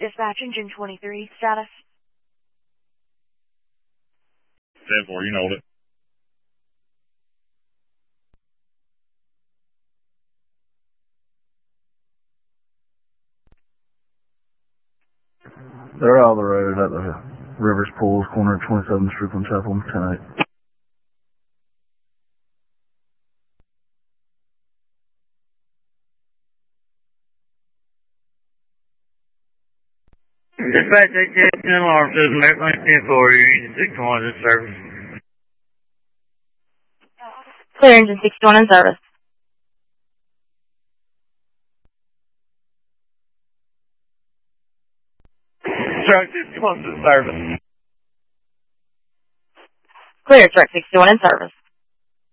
Dispatch engine 23, status. 10-4, you know it. They're out of the road at the Rivers Pools, corner of 27th Street from Chapel, 10-8. Dispatch 810 alarm system, airplane 10-4, you're engine 61 in service. Clear engine 61 in service. Truck 61 in service. Clear truck 61 in service.